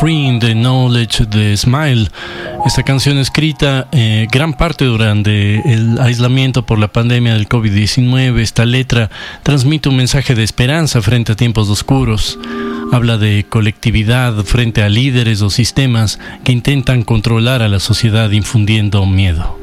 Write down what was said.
Freeing the Knowledge de Smile. Esta canción escrita gran parte durante el aislamiento por la pandemia del COVID-19. Esta letra transmite un mensaje de esperanza frente a tiempos oscuros. Habla de colectividad frente a líderes o sistemas que intentan controlar a la sociedad infundiendo miedo.